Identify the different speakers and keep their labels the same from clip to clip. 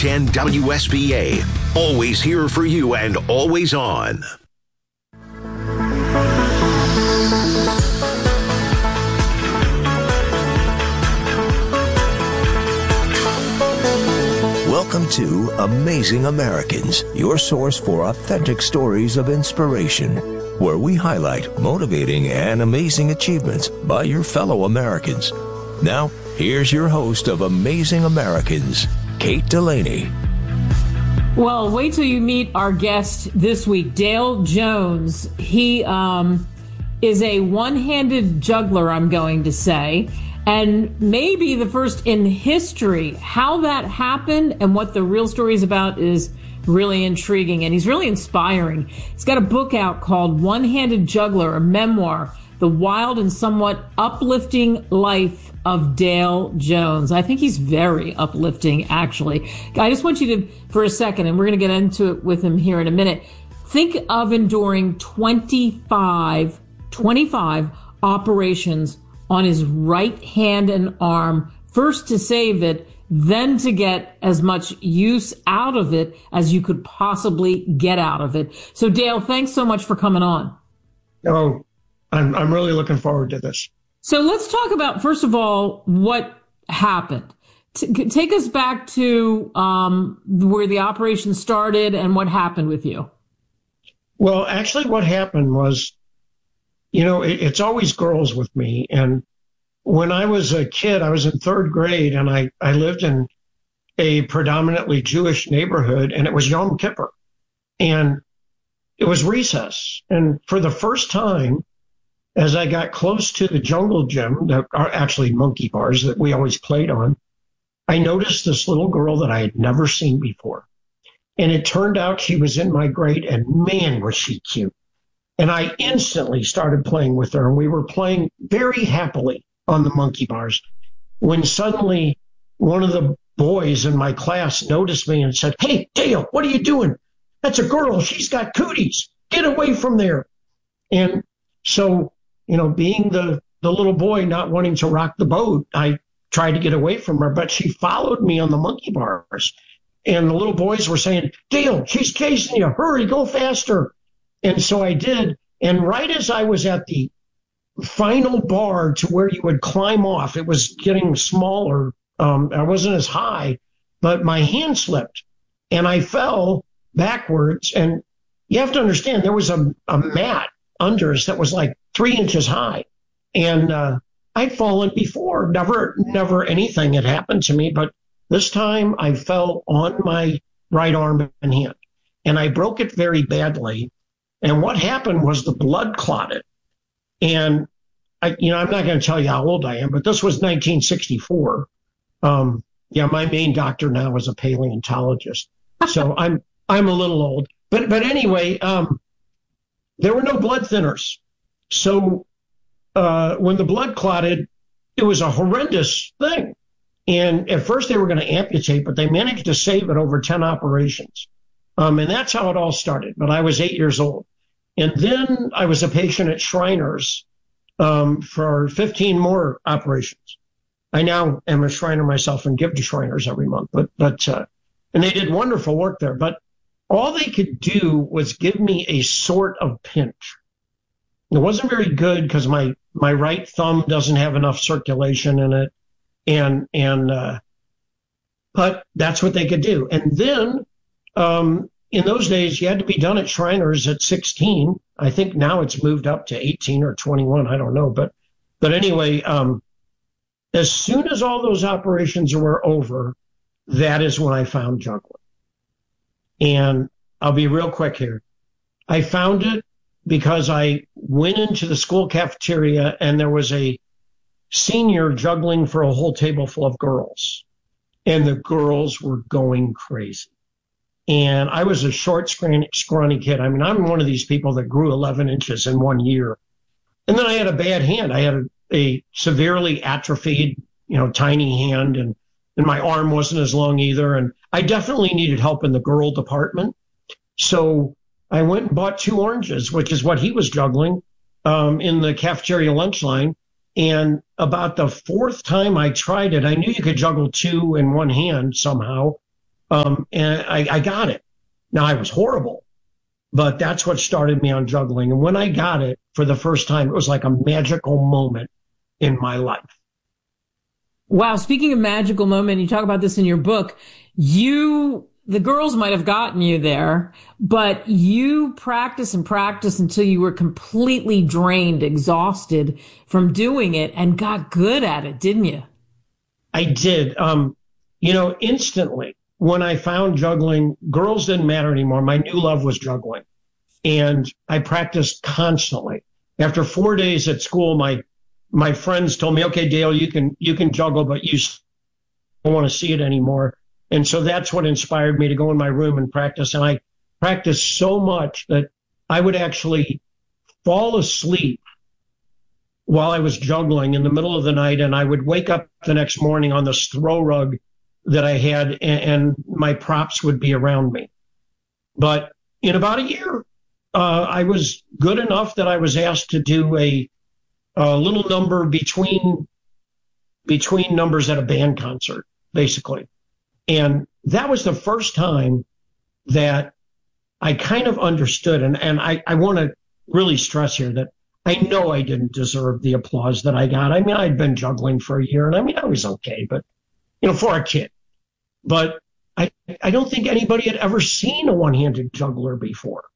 Speaker 1: 910 WSBA. Always here for you and always on.
Speaker 2: Welcome to Amazing Americans, your source for authentic stories of inspiration, where we highlight motivating and amazing achievements by your fellow Americans. Now, here's your host of Amazing Americans, Kate Delaney.
Speaker 3: Well, wait till you meet our guest this week, Dale Jones. He is a one-handed juggler, I'm going to say, and maybe the first in history. How that happened and what the real story is about is really intriguing, and he's really inspiring. He's got a book out called One-Handed Juggler, a memoir, The Wild and Somewhat Uplifting Life of Dale Jones. I think he's very uplifting, actually. I just want you to, for a second, and we're going to get into it with him here in a minute, think of enduring 25 operations on his right hand and arm, first to save it, then to get as much use out of it as you could possibly get out of it. So, Dale, thanks so much for coming on.
Speaker 4: Oh, I'm really looking forward to this.
Speaker 3: So let's talk about, first of all, what happened. Take us back to where the operation started and what happened with you.
Speaker 4: Well, actually, what happened was, it's always girls with me. And when I was a kid, I was in third grade, and I lived in a predominantly Jewish neighborhood, and it was Yom Kippur. And it was recess. And for the first time, as I got close to the jungle gym, that are actually monkey bars that we always played on, I noticed this little girl that I had never seen before. And it turned out she was in my grade, and man, was she cute. And I instantly started playing with her, and we were playing very happily on the monkey bars when suddenly one of the boys in my class noticed me and said, "Hey, Dale, what are you doing? That's a girl. She's got cooties. Get away from there." And so, being the little boy not wanting to rock the boat, I tried to get away from her, but she followed me on the monkey bars. And the little boys were saying, "Dale, she's chasing you. Hurry, go faster." And so I did. And right as I was at the final bar to where you would climb off, it was getting smaller. I wasn't as high, but my hand slipped and I fell backwards. And you have to understand, there was a mat under us that was like 3 inches high. And I'd fallen before. Never anything had happened to me. But this time I fell on my right arm and hand. And I broke it very badly. And what happened was the blood clotted. And I'm not going to tell you how old I am, but this was 1964. My main doctor now is a paleontologist, so I'm a little old. But anyway, there were no blood thinners. So when the blood clotted, it was a horrendous thing. And at first they were going to amputate, but they managed to save it over 10 operations. And that's how it all started. But I was 8 years old. And then I was a patient at Shriners for 15 more operations. I now am a Shriner myself and give to Shriners every month. But and they did wonderful work there. But all they could do was give me a sort of pinch. It wasn't very good because my right thumb doesn't have enough circulation in it. But that's what they could do. And then in those days, you had to be done at Shriners at 16. I think now it's moved up to 18 or 21. I don't know. But anyway, as soon as all those operations were over, that is when I found juggling. And I'll be real quick here. I found it because I went into the school cafeteria and there was a senior juggling for a whole table full of girls. And the girls were going crazy. And I was a short, scrawny kid. I mean, I'm one of these people that grew 11 inches in 1 year. And then I had a bad hand. I had a severely atrophied, tiny hand, and my arm wasn't as long either. And I definitely needed help in the girl department. So I went and bought 2 oranges, which is what he was juggling, in the cafeteria lunch line. And about the 4th time I tried it, I knew you could juggle 2 in one hand somehow. And I got it. Now, I was horrible, but that's what started me on juggling. And when I got it for the first time, it was like a magical moment in my life.
Speaker 3: Wow. Speaking of magical moment, you talk about this in your book. The girls might have gotten you there, but you practice and practice until you were completely drained, exhausted from doing it, and got good at it, didn't you?
Speaker 4: I did. Instantly when I found juggling, girls didn't matter anymore. My new love was juggling, and I practiced constantly. After 4 days at school, my friends told me, "Okay, Dale, you can juggle, but you don't want to see it anymore." And so that's what inspired me to go in my room and practice. And I practiced so much that I would actually fall asleep while I was juggling in the middle of the night. And I would wake up the next morning on this throw rug that I had, and my props would be around me. But in about a year, I was good enough that I was asked to do a little number between numbers at a band concert, basically. And that was the first time that I kind of understood. And I want to really stress here that I know I didn't deserve the applause that I got. I mean, I'd been juggling for a year, and I was okay, but, for a kid. But I don't think anybody had ever seen a one-handed juggler before.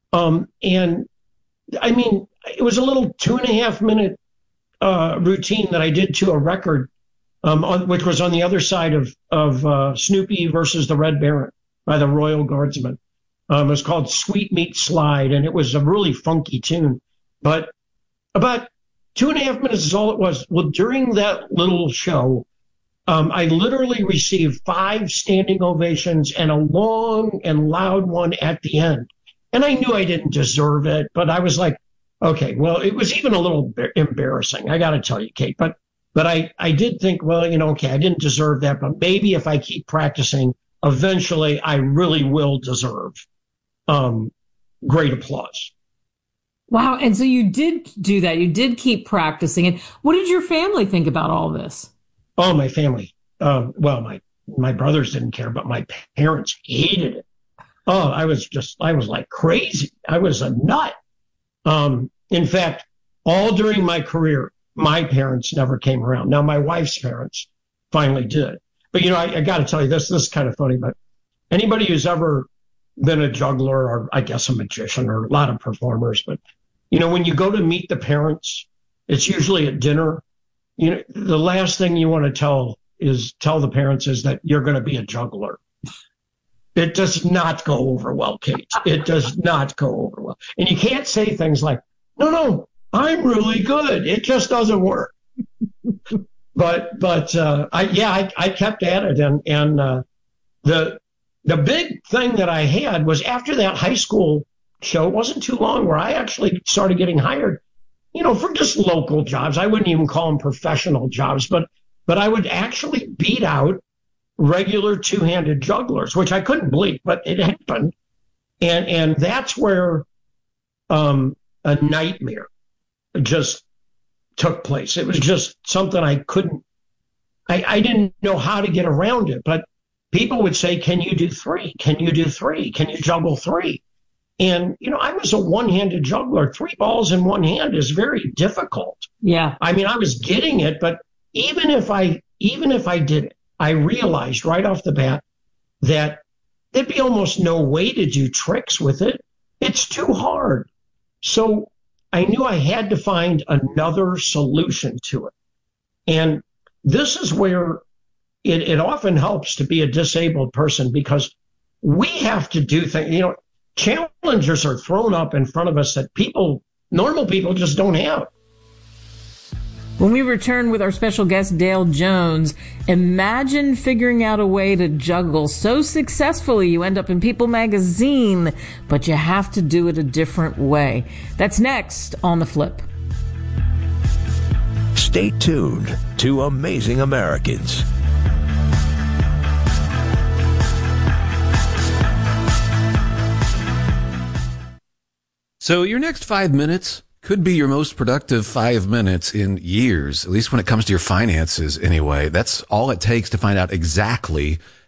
Speaker 4: And I mean, it was a little 2.5 minute routine that I did to a record, which was on the other side of Snoopy versus the Red Baron by the Royal Guardsmen. It was called Sweet Meat Slide, and it was a really funky tune. But about 2.5 minutes is all it was. Well, during that little show, I literally received 5 standing ovations and a long and loud one at the end. And I knew I didn't deserve it, but I was like, okay, well, it was even a little embarrassing, I got to tell you, Kate. But I did think, well, okay, I didn't deserve that, but maybe if I keep practicing, eventually I really will deserve great applause.
Speaker 3: Wow. And so you did do that. You did keep practicing. And what did your family think about all this?
Speaker 4: Oh, my family. Well, my brothers didn't care, but my parents hated it. Oh, I was like crazy. I was a nut. In fact, all during my career, my parents never came around. Now, my wife's parents finally did. But, I got to tell you, this is kind of funny, but anybody who's ever been a juggler or I guess a magician or a lot of performers, but, when you go to meet the parents, it's usually at dinner. The last thing you want to tell the parents is that you're going to be a juggler. It does not go over well, Kate. It does not go over well. And you can't say things like, no, I'm really good. It just doesn't work. But I kept at it. And the big thing that I had was after that high school show, it wasn't too long where I actually started getting hired, for just local jobs. I wouldn't even call them professional jobs, but I would actually beat out regular two-handed jugglers, which I couldn't believe, but it happened. And that's where a nightmare just took place. It was just something I didn't know how to get around it, but people would say, can you do 3? Can you do 3? Can you juggle 3? And, I was a one-handed juggler. 3 balls in one hand is very difficult.
Speaker 3: Yeah.
Speaker 4: I mean, I was getting it, but even if I did it, I realized right off the bat that there'd be almost no way to do tricks with it. It's too hard. So I knew I had to find another solution to it. And this is where it often helps to be a disabled person, because we have to do things, challenges are thrown up in front of us that normal people just don't have.
Speaker 3: When we return with our special guest, Dale Jones, imagine figuring out a way to juggle so successfully you end up in People magazine, but you have to do it a different way. That's next on The Flip.
Speaker 2: Stay tuned to Amazing Americans.
Speaker 5: So your next 5 minutes could be your most productive 5 minutes in years, at least when it comes to your finances anyway. That's all it takes to find out exactly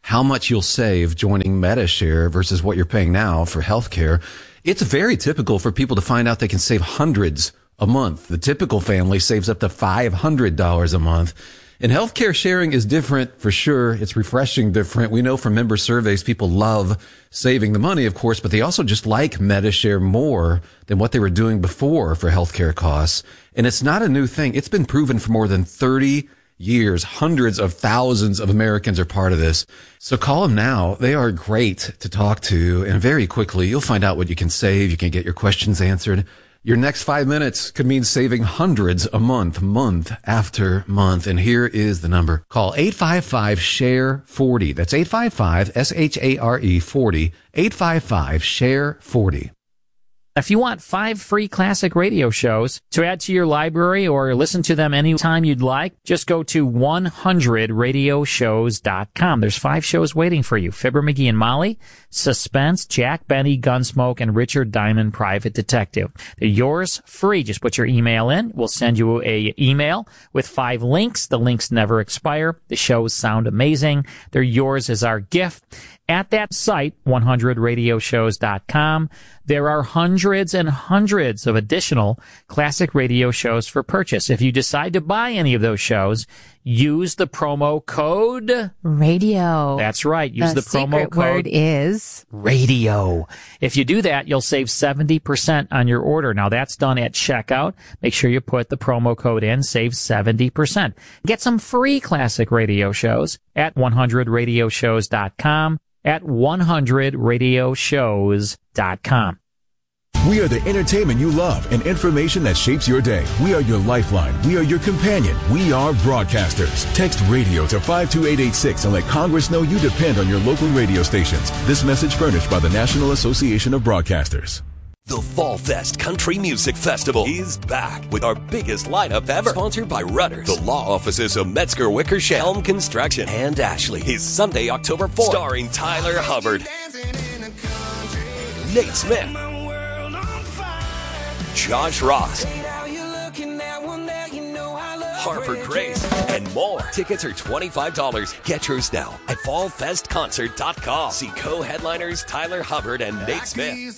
Speaker 5: how much you'll save joining Medi-Share versus what you're paying now for healthcare. It's very typical for people to find out they can save hundreds a month. The typical family saves up to $500 a month. And healthcare sharing is different for sure. It's refreshing different. We know from member surveys, people love saving the money, of course, but they also just like Medi-Share more than what they were doing before for healthcare costs. And it's not a new thing. It's been proven for more than 30 years. Hundreds of thousands of Americans are part of this. So call them now. They are great to talk to. And very quickly, you'll find out what you can save. You can get your questions answered. Your next 5 minutes could mean saving hundreds a month, month after month. And here is the number. Call 855-SHARE-40. That's 855-SHARE 40. 855-SHARE-40.
Speaker 6: If you want 5 free classic radio shows to add to your library or listen to them anytime you'd like, just go to 100radioshows.com. There's 5 shows waiting for you. Fibber McGee and Molly, Suspense, Jack Benny, Gunsmoke, and Richard Diamond, Private Detective. They're yours free. Just put your email in. We'll send you a email with 5 links. The links never expire. The shows sound amazing. They're yours as our gift. At that site, 100radioshows.com, there are hundreds and hundreds of additional classic radio shows for purchase. If you decide to buy any of those shows, use the promo code
Speaker 7: radio.
Speaker 6: That's right. Use the promo
Speaker 7: secret
Speaker 6: code
Speaker 7: word is
Speaker 6: radio. If you do that, you'll save 70% on your order. Now that's done at checkout. Make sure you put the promo code in, save 70%. Get some free classic radio shows at 100radioshows.com, at 100radioshows.com.
Speaker 8: We are the entertainment you love and information that shapes your day. We are your lifeline. We are your companion. We are broadcasters. Text radio to 52886 and let Congress know you depend on your local radio stations. This message furnished by the National Association of Broadcasters.
Speaker 9: The Fall Fest Country Music Festival is back with our biggest lineup ever. Sponsored by Rudders, the law offices of Metzger Wickersham, Helm Construction, and Ashley. Is Sunday, October 4th. Starring Tyler Hubbard, Nate Smith, Josh Ross, Harper Grace, and more. Tickets are $25. Get yours now at fallfestconcert.com. See co-headliners Tyler Hubbard and Nate Smith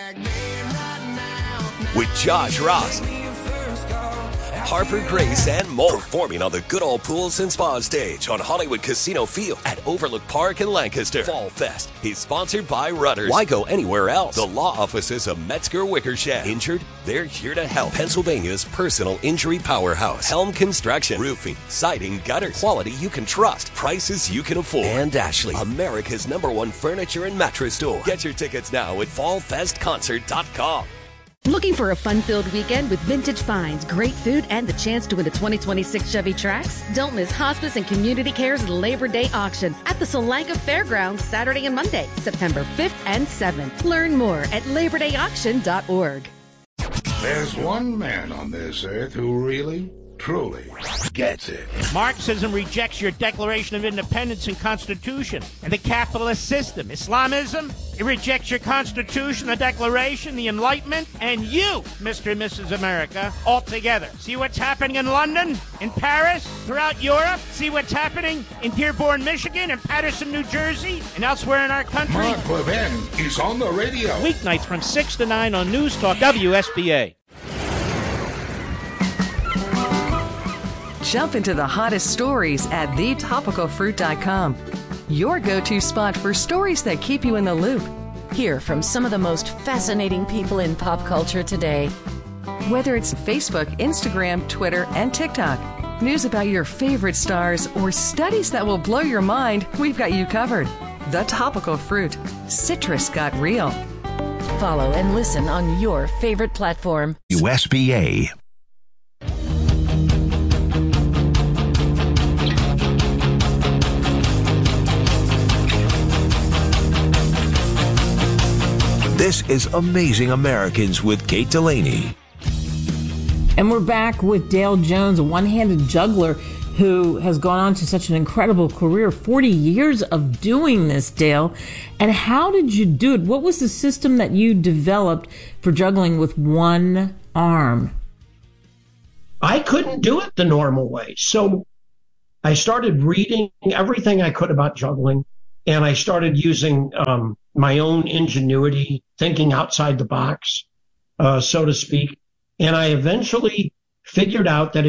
Speaker 9: with Josh Ross, Harper Grace, and more. Performing on the Good Old Pools and Spa stage on Hollywood Casino Field at Overlook Park in Lancaster. Fall Fest is sponsored by Rudders. Why go anywhere else? The law offices of Metzger Wickersham. Injured? They're here to help. Pennsylvania's personal injury powerhouse. Helm Construction. Roofing, siding, gutters. Quality you can trust. Prices you can afford. And Ashley, America's #1 furniture and mattress store. Get your tickets now at fallfestconcert.com.
Speaker 10: Looking for a fun-filled weekend with vintage finds, great food, and the chance to win the 2026 Chevy Trax? Don't miss Hospice and Community Care's Labor Day auction at the Solanka Fairgrounds Saturday and Monday, September 5th and 7th. Learn more at labordayauction.org.
Speaker 11: There's one man on this earth who really, truly gets it.
Speaker 12: Marxism rejects your Declaration of Independence and Constitution and the capitalist system. Islamism, it rejects your Constitution, the Declaration, the Enlightenment, and you, Mr. and Mrs. America, altogether. See what's happening in London, in Paris, throughout Europe? See what's happening in Dearborn, Michigan, and Patterson, New Jersey, and elsewhere in our country?
Speaker 11: Mark Levin is on the radio.
Speaker 12: Weeknights from 6 to 9 on News Talk WSBA.
Speaker 13: Jump into the hottest stories at thetopicalfruit.com. Your go-to spot for stories that keep you in the loop.
Speaker 14: Hear from some of the most fascinating people in pop culture today.
Speaker 13: Whether it's Facebook, Instagram, Twitter, and TikTok, news about your favorite stars, or studies that will blow your mind, we've got you covered. The Topical Fruit. Citrus got real.
Speaker 14: Follow and listen on your favorite platform.
Speaker 1: USBA.
Speaker 2: This is Amazing Americans with Kate Delaney.
Speaker 3: And we're back with Dale Jones, a one-handed juggler who has gone on to such an incredible career, 40 years of doing this, Dale. And how did you do it? What was the system that you developed for juggling with one arm?
Speaker 4: I couldn't do it the normal way. So I started reading everything I could about juggling. and I started using my own ingenuity, thinking outside the box, so to speak. And I eventually figured out that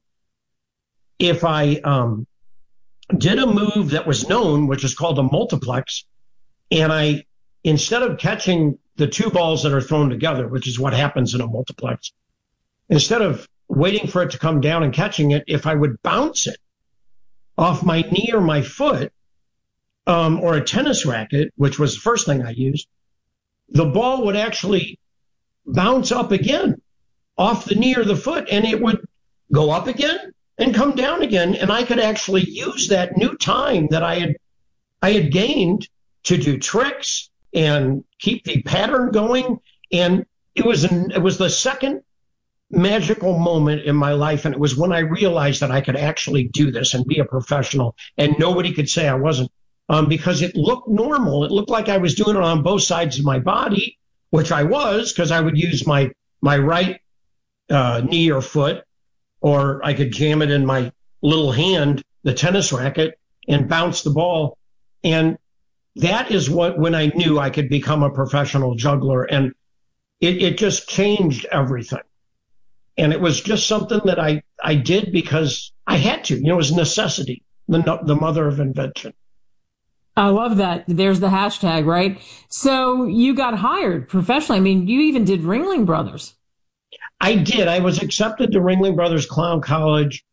Speaker 4: if I did a move that was known, which is called a multiplex, and instead of catching the two balls that are thrown together, which is what happens in a multiplex, instead of waiting for it to come down and catching it, if I would bounce it off my knee or my foot, or a tennis racket, which was the first thing I used, the ball would actually bounce up again off the knee or the foot, and it would go up again and come down again. And I could actually use that new time that I had gained to do tricks and keep the pattern going. And it was the second magical moment in my life. And it was when I realized that I could actually do this and be a professional, and nobody could say I wasn't, because it looked normal. It looked like I was doing it on both sides of my body, which I was, because I would use my right knee or foot, or I could jam it in my little hand, the tennis racket, and bounce the ball. And that is when I knew I could become a professional juggler. And it just changed everything. And it was just something that I did because I had to. It was necessity, the mother of invention.
Speaker 3: I love that. There's the hashtag, right? So you got hired professionally. I mean, you even did Ringling Brothers.
Speaker 4: I did. I was accepted to Ringling Brothers Clown College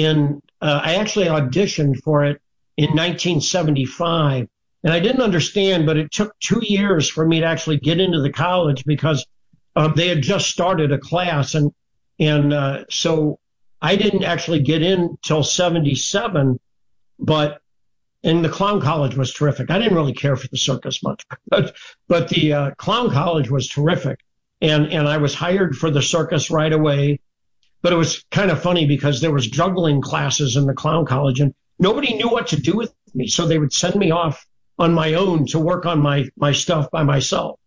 Speaker 4: I actually auditioned for it in 1975. And I didn't understand, but it took 2 years for me to actually get into the college because they had just started a class. And so I didn't actually get in till 77, and the Clown College was terrific. I didn't really care for the circus much, but the Clown College was terrific. And I was hired for the circus right away. But it was kind of funny because there was juggling classes in the Clown College and nobody knew what to do with me. So they would send me off on my own to work on my stuff by myself.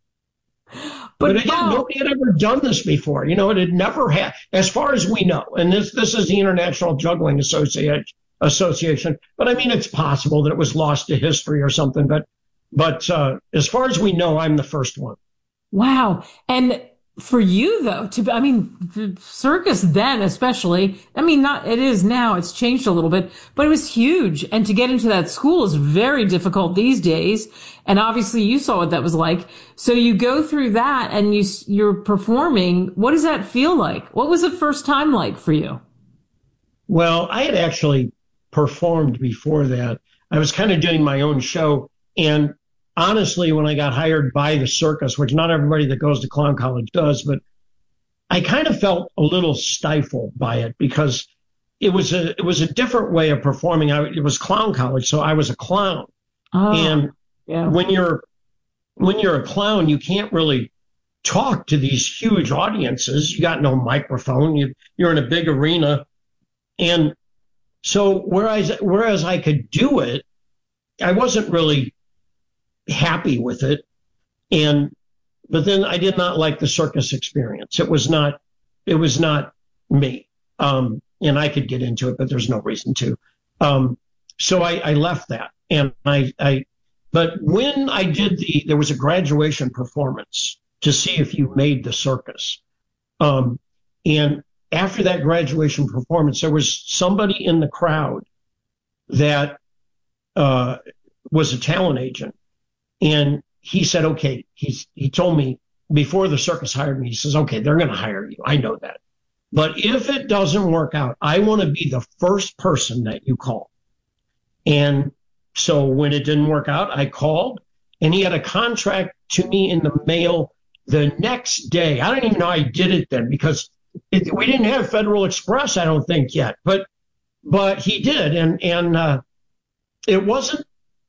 Speaker 4: But again, nobody had ever done this before. It had never had, as far as we know. And this is the International Juggling Association. But I mean, it's possible that it was lost to history or something. But as far as we know, I'm the first one.
Speaker 3: Wow. And for you, though, the circus then especially, it is now, it's changed a little bit, but it was huge. And to get into that school is very difficult these days. And obviously you saw what that was like. So you go through that and you're performing. What does that feel like? What was the first time like for you?
Speaker 4: Well, I had actually performed before that. I was kind of doing my own show. And honestly, when I got hired by the circus, which not everybody that goes to Clown College does, but I kind of felt a little stifled by it because it was a different way of performing. It was Clown College, so I was a clown. Oh, and yeah. When you're a clown, you can't really talk to these huge audiences. You got no microphone. You're in a big arena. And so whereas I could do it, I wasn't really happy with it. But then I did not like the circus experience. It was not me. And I could get into it, but there's no reason to. So I left that. And but when I did there was a graduation performance to see if you made the circus. And after that graduation performance, there was somebody in the crowd that was a talent agent. And he said, okay, he told me before the circus hired me, he says, okay, they're going to hire you. I know that. But if it doesn't work out, I want to be the first person that you call. And so when it didn't work out, I called, and he had a contract to me in the mail the next day. I don't even know I did it then because we didn't have Federal Express, I don't think yet. But he did. And it wasn't,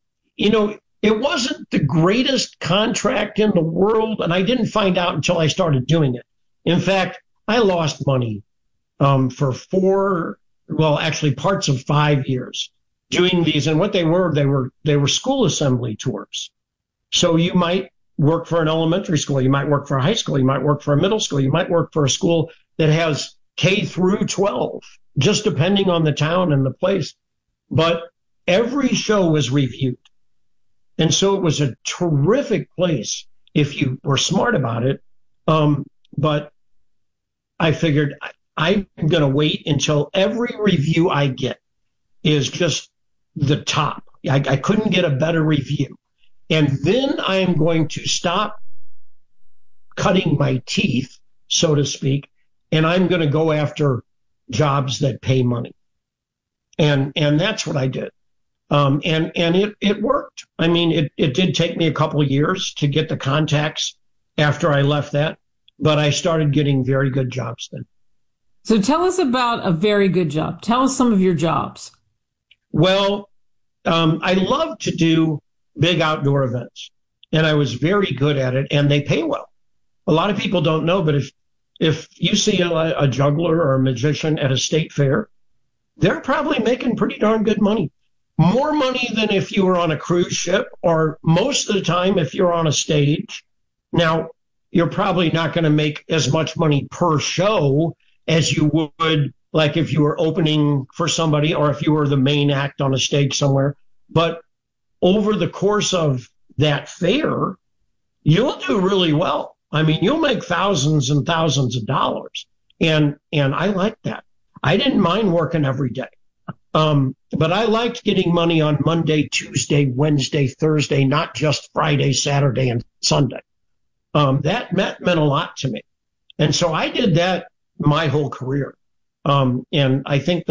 Speaker 4: it wasn't the greatest contract in the world, and I didn't find out until I started doing it. In fact, I lost money for parts of 5 years doing these. And what they were school assembly tours. So you might work for an elementary school, you might work for a high school, you might work for a middle school, you might work for a school that has K through 12, just depending on the town and the place. But every show was reviewed. And so it was a terrific place if you were smart about it. But I figured I'm going to wait until every review I get is just the top. I couldn't get a better review. And then I am going to stop cutting my teeth, so to speak, and I'm going to go after jobs that pay money. And that's what I did. And it worked. I mean, it did take me a couple of years to get the contacts after I left that, but I started getting very good jobs then.
Speaker 3: So tell us about a very good job. Tell us some of your jobs.
Speaker 4: Well, I love to do big outdoor events, and I was very good at it, and they pay well. A lot of people don't know, but if you see a juggler or a magician at a state fair, they're probably making pretty darn good money. More money than if you were on a cruise ship, or most of the time if you're on a stage. Now, you're probably not going to make as much money per show as you would like if you were opening for somebody or if you were the main act on a stage somewhere. But over the course of that fair, you'll do really well. I mean, you'll make thousands and thousands of dollars. And I liked that. I didn't mind working every day. But I liked getting money on Monday, Tuesday, Wednesday, Thursday, not just Friday, Saturday, and Sunday. That meant a lot to me. And so I did that my whole career. And I think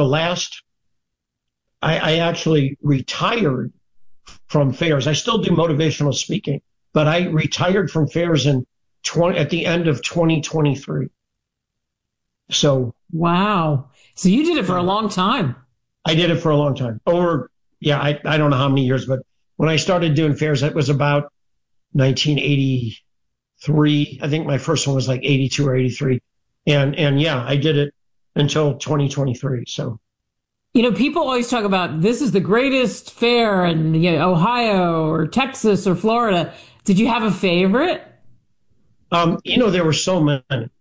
Speaker 4: I actually retired from fairs. I still do motivational speaking, but I retired from fairs at the end of 2023. So.
Speaker 3: Wow. So you did it for a long time.
Speaker 4: I did it for a long time. I don't know how many years, but when I started doing fairs, it was about 1983. I think my first one was like 82 or 83. And yeah, I did it until 2023. So.
Speaker 3: You know, people always talk about this is the greatest fair in Ohio or Texas or Florida. Did you have a favorite?
Speaker 4: There were so many.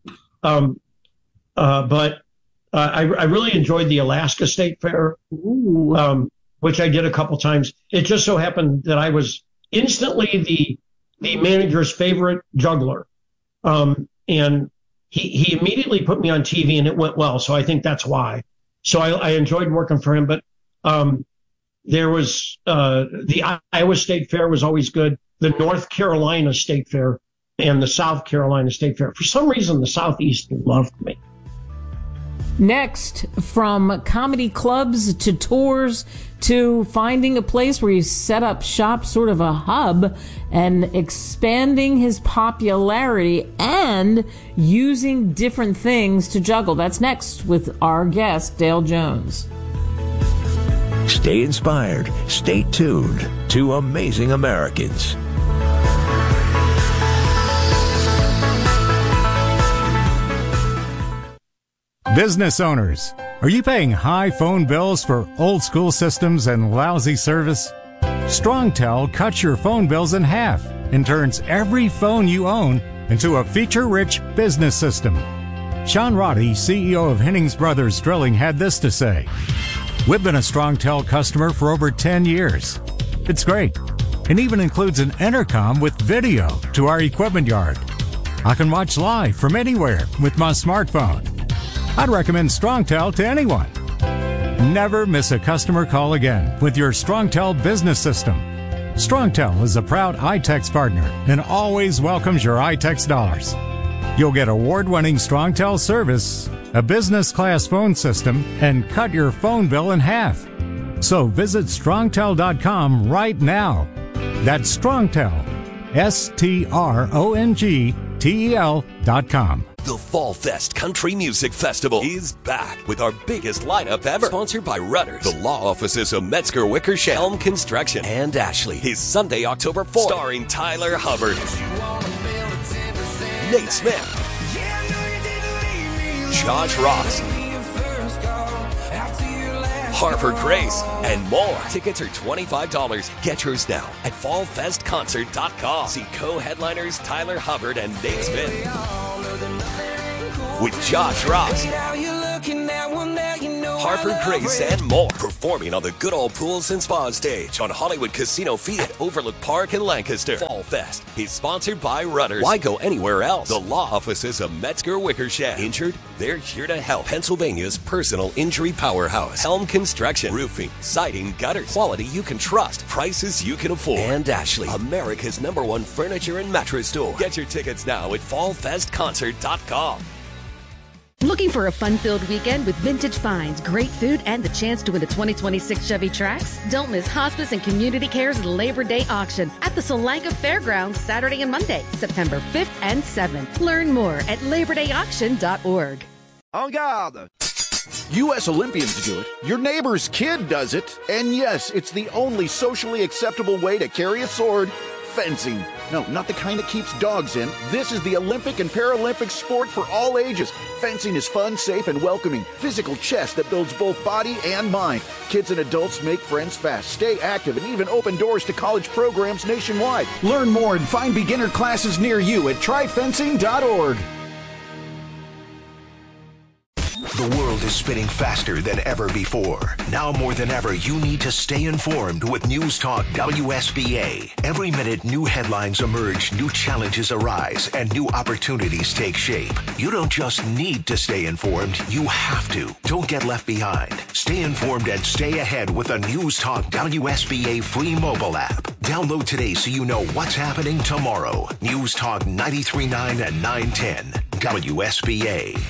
Speaker 4: But I really enjoyed the Alaska State Fair, which I did a couple times. It just so happened that I was instantly the manager's favorite juggler. And he immediately put me on TV and it went well. So I think that's why. So I enjoyed working for him. But there was the Iowa State Fair was always good. The North Carolina State Fair and the South Carolina State Fair. For some reason, the Southeast loved me.
Speaker 3: Next, from comedy clubs to tours to finding a place where you set up shop, sort of a hub, and expanding his popularity and using different things to juggle. That's next with our guest, Dale Jones.
Speaker 2: Stay inspired. Stay tuned to Amazing Americans.
Speaker 15: Business owners, are you paying high phone bills for old school systems and lousy service? StrongTel cuts your phone bills in half and turns every phone you own into a feature-rich business system. Sean Roddy, CEO of Hennings Brothers Drilling, had this to say: "We've been a StrongTel customer for over 10 years. It's great, and even includes an intercom with video to our equipment yard. I can watch live from anywhere with my smartphone. I'd recommend StrongTel to anyone. Never miss a customer call again with your StrongTel business system. StrongTel is a proud iTex partner and always welcomes your iTex dollars. You'll get award-winning StrongTel service, a business-class phone system, and cut your phone bill in half. So visit StrongTel.com right now. That's StrongTel, StrongTel.com.
Speaker 9: The Fall Fest Country Music Festival is back with our biggest lineup ever. Sponsored by Rudders, the law offices of Metzger Wickersham, Helm Construction, and Ashley. Is Sunday, October 4th. Starring Tyler Hubbard, Nate Smith, Josh Ross, Harper Grace, and more. Tickets are $25. Get yours now at fallfestconcert.com. See co-headliners Tyler Hubbard and Nate Smith with Josh Ross, Harper Grace, and more. Performing on the good old pools and spa stage on Hollywood Casino Field at Overlook Park in Lancaster. Fall Fest is sponsored by Rudders. Why go anywhere else? The law offices of Metzger Wickersham. Injured? They're here to help. Pennsylvania's personal injury powerhouse. Helm Construction. Roofing, siding, gutters. Quality you can trust. Prices you can afford. And Ashley, America's #1 furniture and mattress store. Get your tickets now at fallfestconcert.com.
Speaker 10: Looking for a fun-filled weekend with vintage finds, great food, and the chance to win the 2026 Chevy Trax? Don't miss Hospice and Community Care's Labor Day auction at the Solanka Fairgrounds Saturday and Monday, September 5th and 7th. Learn more at labordayauction.org.
Speaker 16: En garde! U.S. Olympians do it. Your neighbor's kid does it. And yes, it's the only socially acceptable way to carry a sword. Fencing. No, not the kind that keeps dogs in. This is the Olympic and Paralympic sport for all ages. Fencing is fun, safe, and welcoming. Physical chess that builds both body and mind. Kids and adults make friends fast, stay active, and even open doors to college programs nationwide. Learn more and find beginner classes near you at tryfencing.org.
Speaker 1: The world is spinning faster than ever before. Now more than ever, you need to stay informed with News Talk WSBA. Every minute, new headlines emerge, new challenges arise, and new opportunities take shape. You don't just need to stay informed, you have to. Don't get left behind. Stay informed and stay ahead with a News Talk WSBA free mobile app. Download today so you know what's happening tomorrow. News Talk 93.9 and 910 WSBA.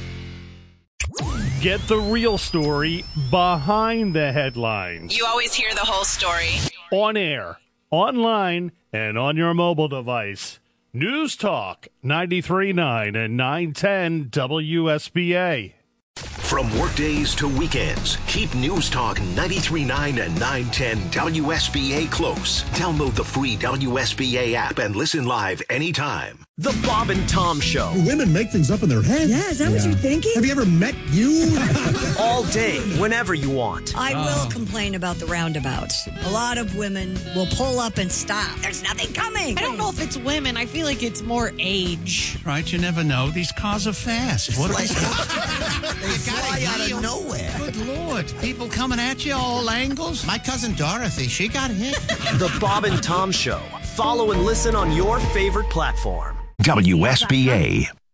Speaker 17: Get the real story behind the headlines.
Speaker 18: You always hear the whole story.
Speaker 17: On air, online, and on your mobile device. News Talk 93.9 and 910 WSBA.
Speaker 1: From workdays to weekends, keep News Talk 93.9 and 910 WSBA close. Download the free WSBA app and listen live anytime.
Speaker 19: The Bob and Tom Show.
Speaker 20: Women make things up in their head.
Speaker 21: Yeah, is that what you're thinking?
Speaker 20: Have you ever met you?
Speaker 19: All day, whenever you want.
Speaker 21: I will complain about the roundabouts. A lot of women will pull up and stop. There's nothing coming.
Speaker 22: I don't know if it's women. I feel like it's more age.
Speaker 23: Right, you never know. These cars are fast. What
Speaker 21: They fly out of nowhere.
Speaker 23: Good Lord. People coming at you all angles. My cousin Dorothy, she got hit.
Speaker 19: The Bob and Tom Show. Follow and listen on your favorite platform.
Speaker 1: WSBA.